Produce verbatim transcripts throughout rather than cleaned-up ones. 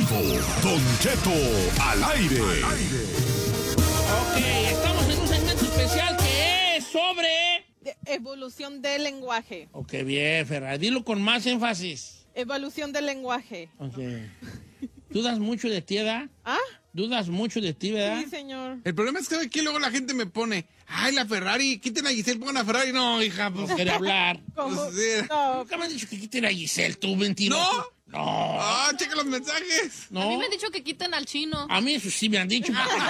vivo, Don Cheto al aire. Ok, estamos en un segmento especial que es sobre... De evolución del lenguaje. Ok, bien, Ferrari. Dilo con más énfasis. Evolución del lenguaje. Ok. ¿Dudas mucho de ti, edad? ¿Ah? ¿Dudas mucho de ti, verdad? Sí, señor. El problema es que aquí luego la gente me pone, ay, la Ferrari, quiten a Giselle, pongan a Ferrari. No, hija, pues No quería hablar. ¿Cómo? Pues, sí. No, Nunca me han dicho que quiten a Giselle, tú, mentiroso. ¿No? No. Ah, checa los mensajes. No. A mí me han dicho que quiten al chino. A mí eso sí me han dicho.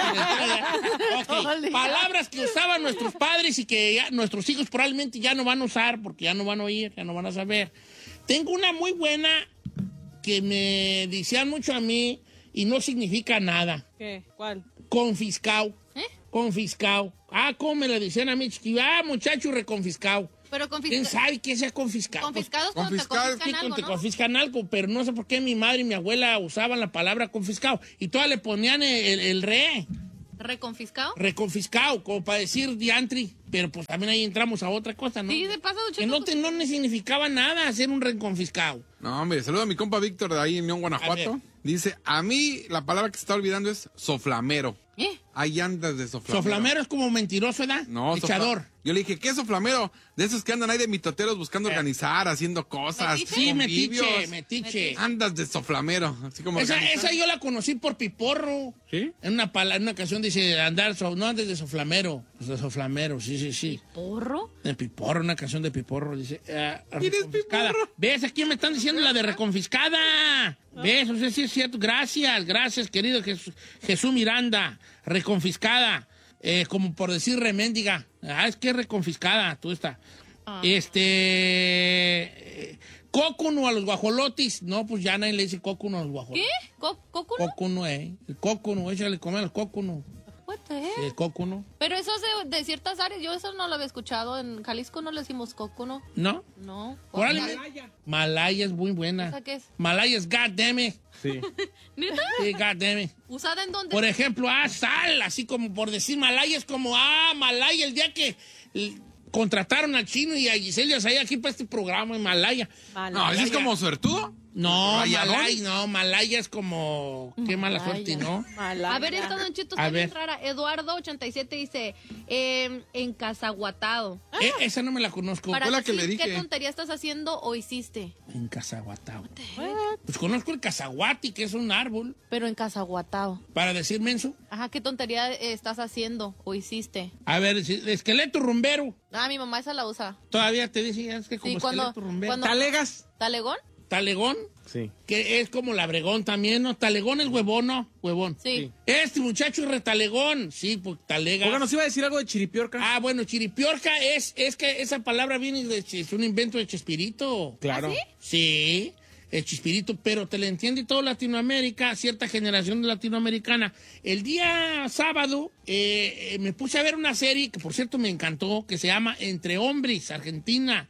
Ok, palabras que usaban nuestros padres y que ya nuestros hijos probablemente ya no van a usar porque ya no van a oír, ya no van a saber. Tengo una muy buena que me decían mucho a mí y no significa nada. ¿qué? ¿Cuál? Confiscado. ¿Eh? Confiscado. Ah, ¿cómo me lo decían a mí, chiquillo? Ah, muchacho reconfiscado. Pero ¿Quién confisca sabe qué sea confiscado? confiscados cuando te confiscar, confiscan Sí, algo, te ¿no? confiscan algo, pero no sé por qué mi madre y mi abuela usaban la palabra confiscado y todas le ponían el, el, el re, ¿Reconfiscado? reconfiscado, como para decir diantri, pero pues también ahí entramos a otra cosa, ¿no? Sí, de paso, Don Que Cheto, no, te, no me significaba nada hacer un reconfiscado. No, hombre, saludo a mi compa Víctor de ahí en León, A Guanajuato. ver. Dice, a mí la palabra que se está olvidando es soflamero. ¿Eh? Hay andas de soflamero. Soflamero es como mentiroso, ¿verdad? No, Echador. sofla- Yo le dije, ¿qué es soflamero? De esos que andan ahí de mitoteros buscando Eh. organizar, haciendo cosas. Metiche. Sí, convivios. metiche, metiche. Andas de soflamero. Así como Esa, organizar. esa yo la conocí por Piporro. ¿Sí? En una, pala- en una canción dice, andar, so- no andes de soflamero. Pues de soflamero, sí, sí, sí. ¿Porro? De Piporro, una canción de Piporro, dice. eh, ¿Quién es reconfiscada. Piporro? ¿Ves? Aquí me están diciendo la de reconfiscada. ¿Ves? O sea, sí es cierto. Gracias, gracias, querido Jesús, Jesús Miranda. Reconfiscada. Eh, como por decir reméndiga. Ah, es que es reconfiscada, tú está. Ah. Este. eh, Cócuno a los guajolotis. No, pues ya nadie le dice cócuno a los guajolotis. ¿Qué? ¿Co- ¿Cócuno? Cócuno, eh. El cócuno, échale comer al cócuno. What the heck? El cócuno. Pero eso es de, de ciertas áreas. Yo eso no lo había escuchado. En Jalisco no le decimos cócuno. ¿No? No. Probablemente. Malaya es muy buena. ¿Esa qué es? Malaya es God damn it. Sí. ¿Neta? Sí, God damn it. ¿Usada en dónde? Por ejemplo, ah, sal, así como por decir Malaya es como, ah, Malaya, el día que eh, contrataron al chino y a Giselle Yasaya aquí para este programa en Malaya. No, ese es como suertudo. No, ¿Rayadón? Malaya, no, Malaya es como, qué mala Malaya. suerte, ¿no? Malaya. A ver, esta Don Cheto A está bien ver. rara. Eduardo ochenta y siete dice, eh, encasaguatado. Eh, esa no me la conozco. Para fue la que decir le qué dije. tontería estás haciendo o hiciste. En Casaguatao. Pues conozco el casaguati, que es un árbol. Pero encasaguatado. Para decir menso. Ajá, ¿qué tontería eh, estás haciendo o hiciste? A ver, si- esqueleto rumbero. Ah, mi mamá esa la usa. Todavía te dice, es que como Sí, cuando- esqueleto rumbero. cuando- ¿Talegas? ¿Talegón? Talegón, Sí. que es como labregón también, ¿no? Talegón es huevón, ¿no? Huevón. Sí. Este muchacho es retalegón. Sí, pues talega. Oiga, nos iba a decir algo de chiripiorca. Ah, bueno, chiripiorca es, es que esa palabra viene de, es un invento de Chespirito. Claro. ¿Ah, Sí, el Chespirito, pero te le entiende todo Latinoamérica, cierta generación de latinoamericana. El día sábado eh, eh, me puse a ver una serie que, por cierto, me encantó, que se llama Entre Hombres, Argentina.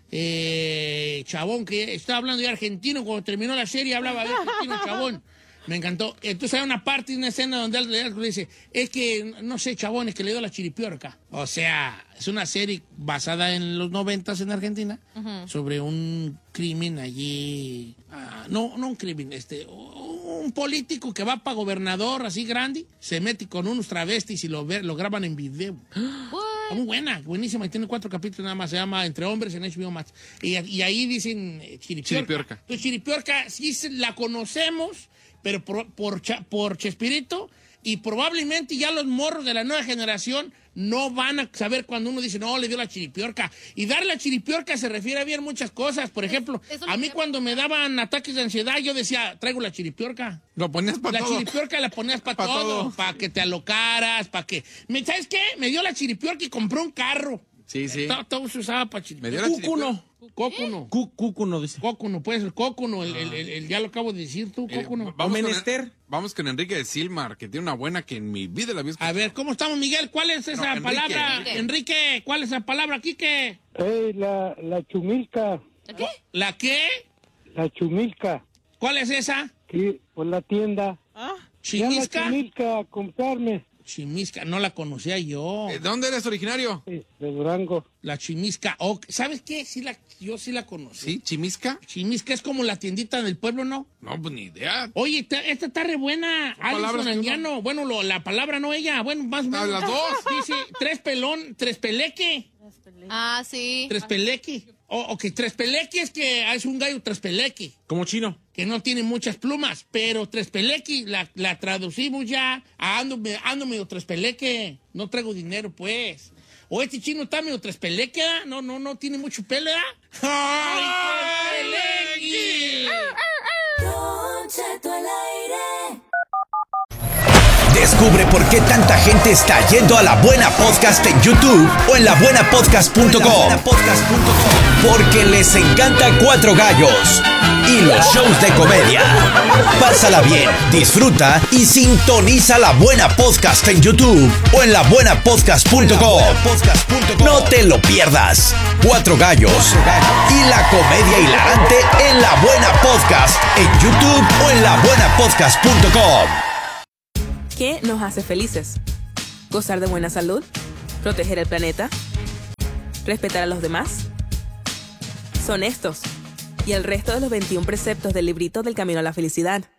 Eh, chabón, que estaba hablando de argentino, cuando terminó la serie hablaba de argentino, chabón. Me encantó. Entonces hay una parte, una escena donde él le dice, es que, no sé, chabón, es que le dio la chiripiorca. O sea, es una serie basada en los noventas en Argentina, sobre un crimen allí, ah, no, no un crimen, este, un político que va para gobernador así grande, se mete con unos travestis y lo, ve- lo graban en video. Está muy buena, buenísima, y tiene cuatro capítulos nada más, se llama Entre Hombres en H B O Max. Y, y ahí dicen eh, chiripiorca. Chiripiorca. Pues chiripiorca sí se- la conocemos, pero por, por, Cha- por Chespirito, y probablemente ya los morros de la nueva generación no van a saber cuando uno dice, no, le dio la chiripiorca. Y darle la chiripiorca se refiere a bien muchas cosas. Por ejemplo, eso a lo mí que- cuando me daban ataques de ansiedad, yo decía, traigo la chiripiorca. Lo ponías para La todo. chiripiorca la ponías para Pa' todo, todo. para que te alocaras, para que... ¿Me- ¿Sabes qué? Me dio la chiripiorca y compré un carro. Sí, sí. Todo, todo se usaba para Me dio chiripiorca. la Cúcuno. Cócuno. Cu- Cúcuno, dice. Cócuno, pues el cócuno, el, el, el- el- ya lo acabo de decir tú, Eh, cócuno. vamos, O con, menester. vamos con Enrique de Silmar, que tiene una buena que en mi vida la había escuchado. A ver, ¿cómo estamos, Miguel? ¿Cuál es esa No, Enrique. palabra? Enrique. Enrique, ¿cuál es esa palabra aquí que? Ey, la, la chumilca, ¿La qué? ¿La qué? la chumilca, ¿Cuál es esa? que por la tienda. Ah, Ya la ¿Chinisca? chumilca a comprarme. Chimisca, no la conocía yo. ¿De dónde eres originario? Sí, de Durango. La Chimisca. Oh, ¿sabes qué? Sí la, yo sí la conocí. ¿Sí? ¿Chimisca? Chimisca es como la tiendita del pueblo, ¿no? No, pues ni idea. Oye, esta, esta está re buena. palabras Alison que Anguiano. Bueno, lo- la palabra no ella. Bueno, más o Ah, menos. las dos. Dice, tres pelón, tres peleque. Ah, sí. Tres peleque. O ok, tres peleque es que es un gallo tres peleque, Como chino. que no tiene muchas plumas, pero tres peleque la, la traducimos ya a ando, me- ando medio tres peleque. No traigo dinero, pues. O este chino está medio tres peleque, ¿ah? No, no, no tiene mucho pelo, ¿ah? ¡Ay, tres peleque! Don Cheto al aire. Descubre por qué tanta gente está yendo a La Buena Podcast en YouTube o en la buena podcast punto com. Porque les encanta Cuatro Gallos y los shows de comedia. Pásala bien, disfruta y sintoniza La Buena Podcast en YouTube o en la buena podcast punto com. No te lo pierdas. Cuatro Gallos y la comedia hilarante en La Buena Podcast en YouTube o en la buena podcast punto com. ¿Qué nos hace felices? ¿Gozar de buena salud? ¿Proteger el planeta? ¿Respetar a los demás? Son estos y el resto de los veintiún preceptos del librito del camino a la felicidad.